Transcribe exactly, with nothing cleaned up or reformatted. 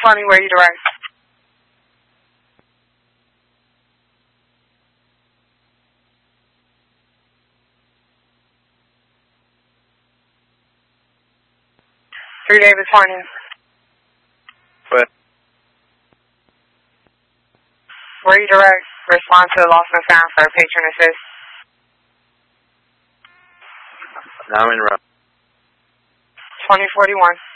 Funny, where you direct? Three David twenty. What? Where you direct? Respond to lost and found for patron assist. Now I'm in route. twenty forty-one.